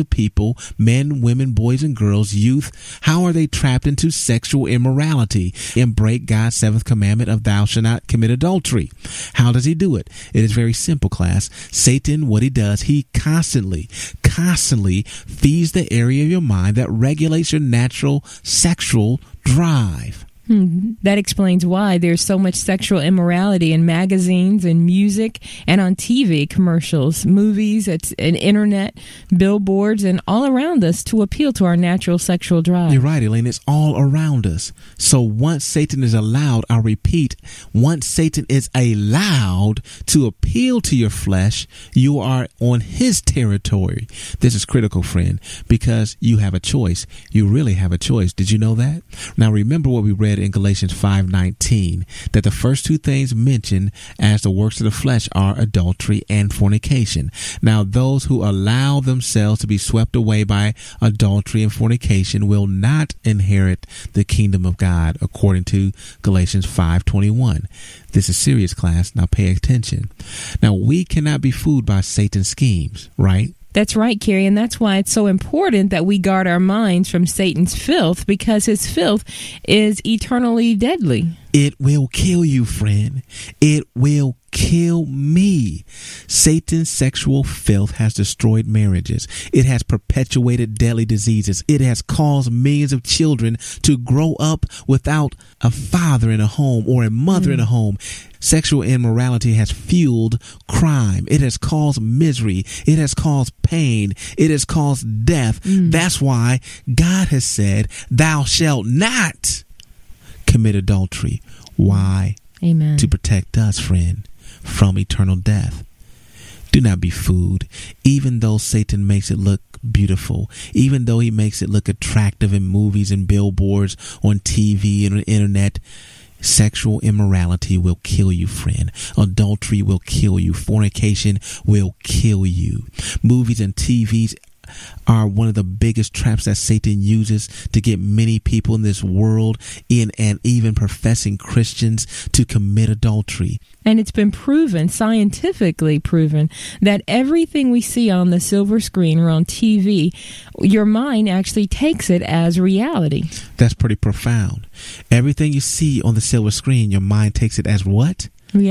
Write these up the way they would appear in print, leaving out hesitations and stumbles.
the people, men, women, boys, and girls, youth, how are they trapped into sexual immorality and break God's seventh commandment of thou shalt not commit adultery? How does he do it? It is very simple, class. Satan, what he does, he constantly feeds the area of your mind that regulates your natural sexual drive. That explains why there's so much sexual immorality in magazines and music and on TV commercials, movies, and internet, billboards, and all around us to appeal to our natural sexual drive. You're right, Elaine. It's all around us. So once Satan is allowed, I'll repeat, once Satan is allowed to appeal to your flesh, you are on his territory. This is critical, friend, because you have a choice. You really have a choice. Did you know that? Now, remember what we read in Galatians 5:19, that the first two things mentioned as the works of the flesh are adultery and fornication. Now, those who allow themselves to be swept away by adultery and fornication will not inherit the kingdom of God, according to Galatians 5:21. This is serious, class. Now pay attention. Now, we cannot be fooled by Satan's schemes, right? That's right, Carrie, and that's why it's so important that we guard our minds from Satan's filth, because his filth is eternally deadly. It will kill you, friend. It will kill me. Satan's sexual filth has destroyed marriages. It has perpetuated deadly diseases. It has caused millions of children to grow up without a father in a home or a mother in a home. Sexual immorality has fueled crime. It has caused misery. It has caused pain. It has caused death. That's why God has said, thou shalt not commit adultery. Why? Amen. To protect us, friend, from eternal death. Do not be fooled. Even though Satan makes it look beautiful, even though he makes it look attractive in movies and billboards, on TV and on the internet, sexual immorality will kill you, friend. Adultery will kill you. Fornication will kill you. Movies and TVs are one of the biggest traps that Satan uses to get many people in this world, and even professing Christians, to commit adultery. And it's been proven, scientifically proven, that everything we see on the silver screen or on TV, your mind actually takes it as reality. That's pretty profound. Everything you see on the silver screen, your mind takes it as what?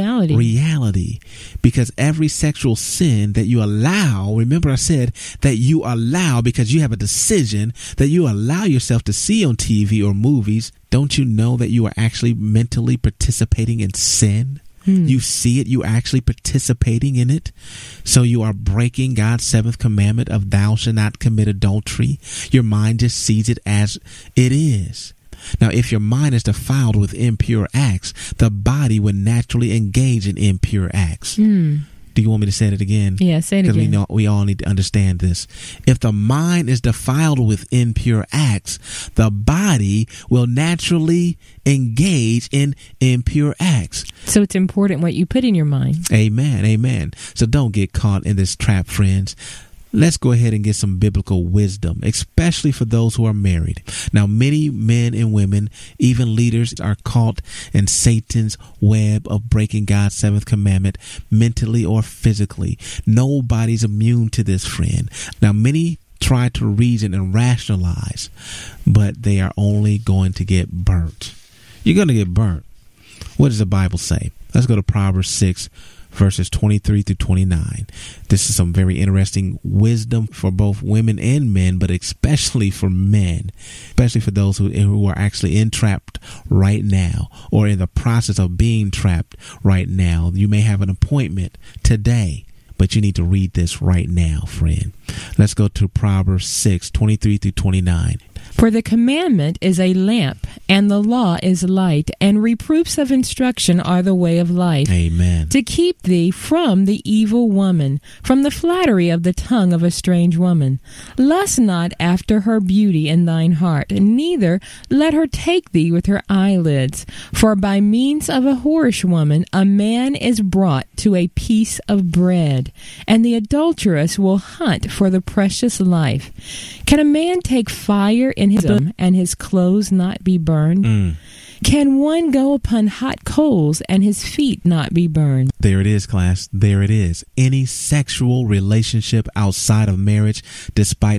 Reality. Because every sexual sin that you allow, remember I said that you allow, because you have a decision that you allow yourself to see on TV or movies, don't you know that you are actually mentally participating in sin? You see it, you actually participating in it. So you are breaking God's seventh commandment of thou shalt not commit adultery. Your mind just sees it as it is. Now, if your mind is defiled with impure acts, the body would naturally engage in impure acts. Do you want me to say it again? Yeah, say it again. Because we all need to understand this. If the mind is defiled with impure acts, the body will naturally engage in impure acts. So it's important what you put in your mind. Amen, amen. So don't get caught in this trap, friends. Let's go ahead and get some biblical wisdom, especially for those who are married. Now, many men and women, even leaders, are caught in Satan's web of breaking God's seventh commandment, mentally or physically. Nobody's immune to this, friend. Now, many try to reason and rationalize, but they are only going to get burnt. You're going to get burnt. What does the Bible say? Let's go to Proverbs 6. Verses 23 through 29. This is some very interesting wisdom for both women and men, but especially for men, especially for those who are actually entrapped right now or in the process of being trapped right now. You may have an appointment today, but you need to read this right now, friend. Let's go to Proverbs 6, 23 through 29. For the commandment is a lamp, and the law is light, and reproofs of instruction are the way of life. Amen. To keep thee from the evil woman, from the flattery of the tongue of a strange woman. Lust not after her beauty in thine heart, neither let her take thee with her eyelids. For by means of a whorish woman a man is brought to a piece of bread, and the adulteress will hunt for the precious life. Can a man take fire in his bosom and his clothes not be burned? Can one go upon hot coals and his feet not be burned? There it is, class. There it is. Any sexual relationship outside of marriage, despite